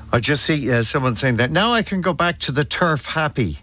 I just see someone saying that. Now I can go back to the turf happy.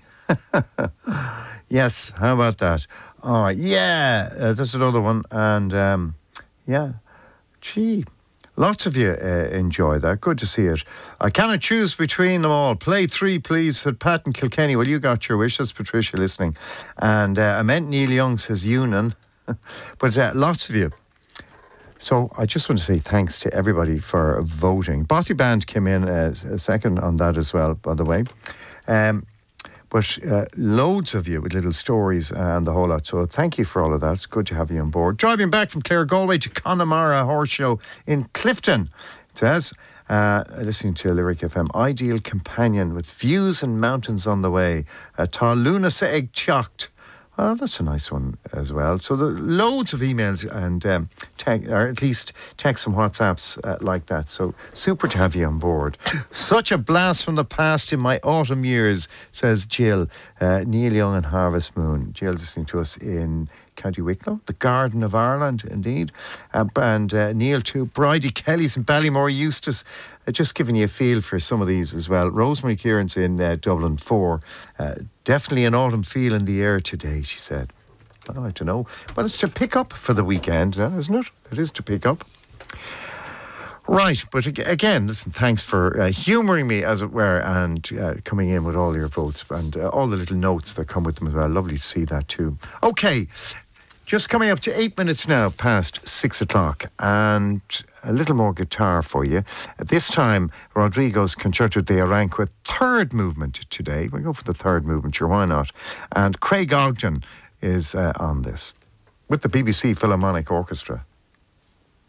Yes, how about that? Oh, yeah, there's another one. And, yeah, gee, lots of you enjoy that. Good to see it. I cannot choose between them all. Play three, please, said Pat and Kilkenny. Well, you got your wish. That's Patricia listening. And I meant Neil Young, says Ewan. But lots of you. So I just want to say thanks to everybody for voting. Bothy Band came in a second on that as well, by the way. But loads of you with little stories and the whole lot. So thank you for all of that. It's good to have you on board. Driving back from Clare Galway to Connemara Horse Show in Clifton. It says, listening to Lyric FM, ideal companion with views and mountains on the way. Tá Luna sa ag teacht. Well, that's a nice one as well. So the loads of emails and or at least texts and WhatsApps like that. So super to have you on board. Such a blast from the past in my autumn years, says Jill. Neil Young and Harvest Moon. Jill listening to us in County Wicklow, the Garden of Ireland, indeed. And Neil too. Bridie Kelly's in Ballymore, Eustace. Just giving you a feel for some of these as well. Rosemary Kieran's in Dublin 4. Definitely an autumn feel in the air today, she said. Well, I don't know. Well, it's to pick up for the weekend, isn't it? It is to pick up. Right, but again, listen, thanks for humouring me, as it were, and coming in with all your votes and all the little notes that come with them as well. Lovely to see that too. Okay, just coming up to 8 minutes now past 6 o'clock, and a little more guitar for you. At this time, Rodrigo's Concerto de Aranjuez third movement today. We'll go for the third movement, sure, why not? And Craig Ogden is on this with the BBC Philharmonic Orchestra.